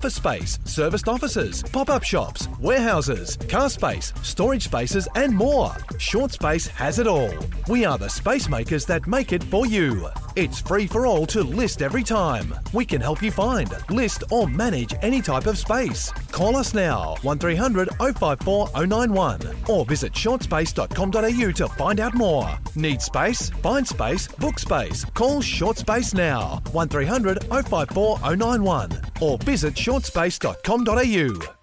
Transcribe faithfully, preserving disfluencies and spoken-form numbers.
office space, serviced offices, pop-up shops, warehouses, car space, storage spaces and more. Short Space has it all. We are the space makers that make it for you. It's free for all to list every time. We can help you find, list or manage any type of space. Call us now, one three hundred oh five four oh nine one or visit short space dot com dot a u to find out more. Need space? Find space, book space. Call Short Space now, one three hundred oh five four oh nine one or visit short space dot com dot a u.